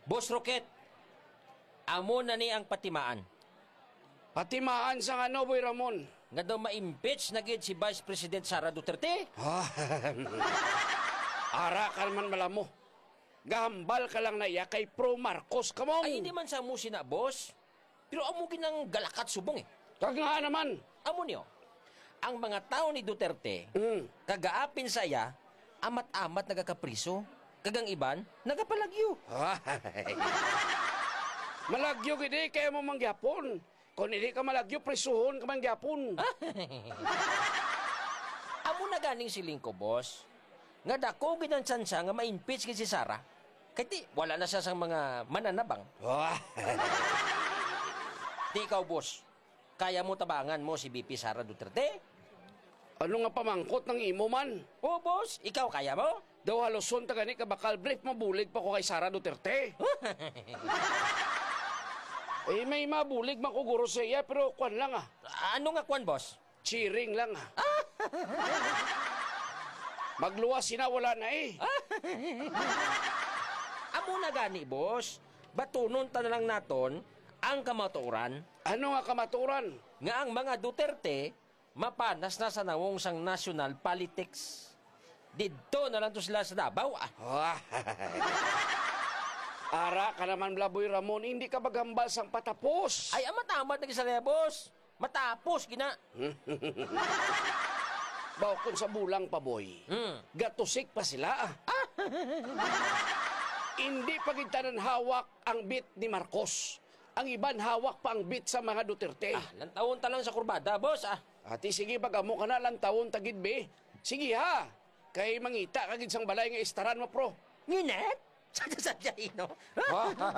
Boss Rocket, amo na ni ang patimaan. Patimaan sa ano, Boy Ramon? Nga daw ma-impeach na gid si Vice President Sara Duterte. Ara ka naman malamo. Gahambal ka lang na iya kay Pro Marcos ka mong. Ay, hindi man sa musi na, boss. Pero amo ginang galakat subong eh. Kag nga naman. Amo niyo, ang mga tao ni Duterte, kagaapin sa iya, amat-amat nagakapriso. Kagang iban, nagapalagyo. Malagyo gidi kaya mo mangyapon. Kung hindi ka malagyo, prisuhon ka mangyapon. Amo na ganing siling ko, boss. Nga dako ginang tsansa nga ma-impeach kay si Sara. Kaya wala na siya sa mga mananabang. Di ikaw, boss. Kaya mo tabangan mo si BP Sara Duterte? Ano nga pamangkot ng imo man? Oo, boss. Ikaw kaya mo? Daw haluson ta gani ka bakal brief mabulig pa ko kay Sara Duterte. May mabulig makuguro sa iya pero kwan lang Ano nga kwan, boss? Cheering lang Magluwas sina wala na Amo na gani, boss. Batunon ta na lang naton ang kamaturan Ano nga kamaturan? nga ang mga Duterte mapanas na sa nawong sang national politics. Dito na lang to sila sa Davao. Ara ka naman, Blaboy Ramon, hindi ka bagambal sang patapos. Ay, amat-amat na kisala, boss. Matapos, gina. Bawkon sa bulang pa, boy. Gatusik pa sila Hindi pagintanan hawak ang bit ni Marcos. Ang iban hawak pa ang bit sa mga Duterte. Lantawon ta lang sa kurbada, boss. Ati, sige, pag-amo ka na lang taon tagid, be. Sige, ha. Kay mangita kagid sang balay nga istaran mo, pro. Nginet? Sadya-sadya, no?